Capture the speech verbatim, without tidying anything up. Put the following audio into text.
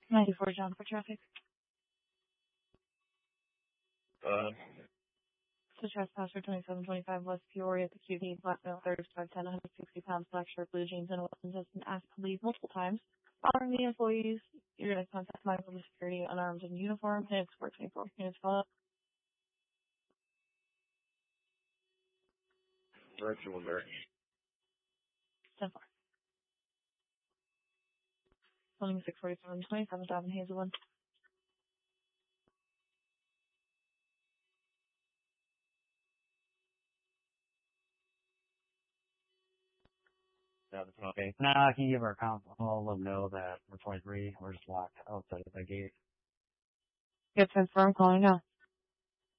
ninety-four John for traffic. Uh, The trespasser, twenty-seven twenty-five West Peoria, at the Q D, black male, thirty-five ten, one hundred sixty pounds, black shirt, blue jeans, and a weapon has been asked to leave multiple times. Following the employees, you're going to contact Michael for security, unarmed and uniform, and it's four twenty-four. Units follow up. virtual there. ten four. Building six forty-seven twenty, seventh Avenue, Hazelwood. Okay. Now I can give our account. I'll let them know that we're twenty-three. We're just locked outside of the gate. Get ten four. I'm calling now.